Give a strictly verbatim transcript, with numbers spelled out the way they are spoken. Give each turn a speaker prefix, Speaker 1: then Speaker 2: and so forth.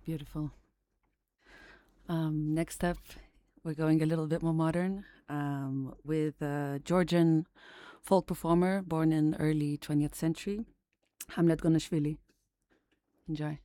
Speaker 1: Beautiful. Um, next up, we're going a little bit more modern um, with a Georgian folk performer born in early twentieth century, Hamlet Gonashvili. Enjoy.